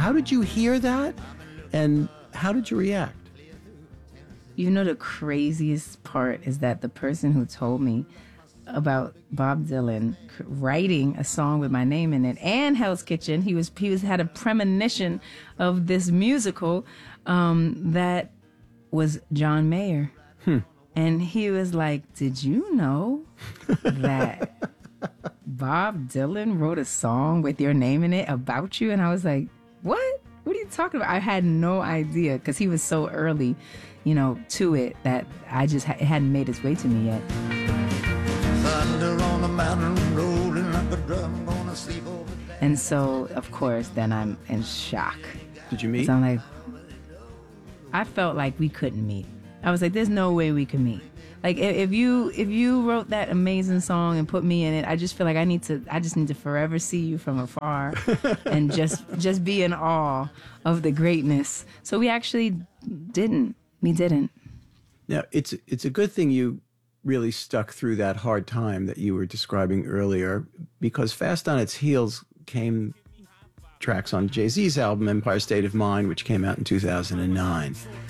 How did you hear that? And how did you react? You know, the craziest part is that the person who told me about Bob Dylan writing a song with my name in it and Hell's Kitchen, he had a premonition of this musical that was John Mayer. And he was like, did you know that Bob Dylan wrote a song with your name in it about you? And I was like, what? What are you talking about? I had no idea because he was so early, to it that it hadn't made its way to me yet. Thunder on the mountain, rolling like a drum, gonna sleep over there. And so, of course, then I'm in shock. Did you meet? So I'm like, I felt like we couldn't meet. I was like, there's no way we can meet. Like, if you wrote that amazing song and put me in it, I just feel like I just need to forever see you from afar and just be in awe of the greatness. So we actually didn't. We didn't. Now, it's a good thing you really stuck through that hard time that you were describing earlier, because fast on its heels came tracks on Jay-Z's album Empire State of Mind, which came out in 2009.